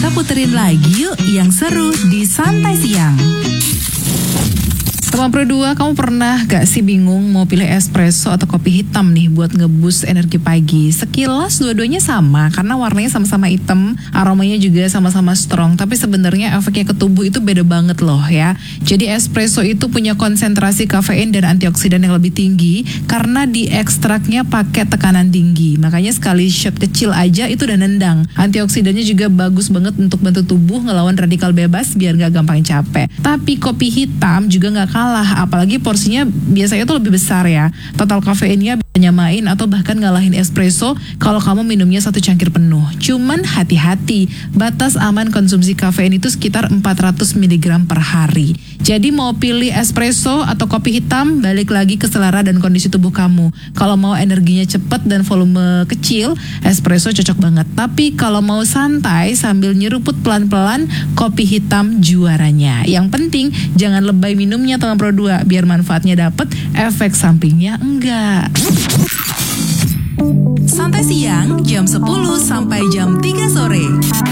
Kita puterin lagi yuk yang seru di Santai Siang. Teman Pro 2, kamu pernah gak sih bingung mau pilih espresso atau kopi hitam nih buat ngeboost energi pagi? Sekilas dua-duanya sama karena warnanya sama-sama hitam, aromanya juga sama-sama strong, tapi sebenarnya efeknya ke tubuh itu beda banget loh ya. Jadi espresso itu punya konsentrasi kafein dan antioksidan yang lebih tinggi karena diekstraknya pakai tekanan tinggi. Makanya sekali shot kecil aja itu udah nendang. Antioksidannya juga bagus banget untuk bantu tubuh ngelawan radikal bebas biar gak gampang capek. Tapi kopi hitam juga gak kalah, apalagi porsinya biasanya tuh lebih besar ya. Total kafeinnya bisa nyamain atau bahkan ngalahin espresso kalau kamu minumnya 1 cangkir penuh. Cuman hati-hati, batas aman konsumsi kafein itu sekitar 400 mg per hari. Jadi mau pilih espresso atau kopi hitam, balik lagi ke selera dan kondisi tubuh kamu. Kalau mau energinya cepat dan volume kecil, espresso cocok banget. Tapi kalau mau santai sambil nyeruput pelan-pelan, kopi hitam juaranya. Yang penting jangan lebay minumnya teman Pro 2, biar manfaatnya dapet, efek sampingnya enggak. Santai Siang jam 10 sampai jam 3 sore.